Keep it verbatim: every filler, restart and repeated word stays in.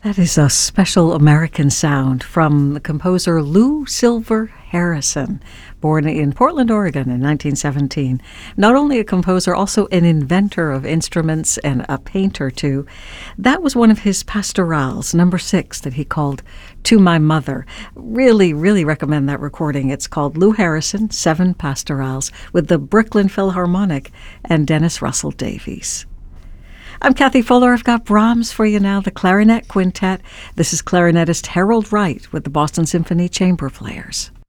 That is a special American sound from the composer Lou Silver Harrison, born in Portland, Oregon in nineteen seventeen. Not only a composer, also an inventor of instruments and a painter, too. That was one of his pastorals, number six, that he called To My Mother. Really, really recommend that recording. It's called Lou Harrison, Seven Pastorals, with the Brooklyn Philharmonic and Dennis Russell Davies. I'm Kathy Fuller. I've got Brahms for you now, the Clarinet Quintet. This is clarinetist Harold Wright with the Boston Symphony Chamber Players.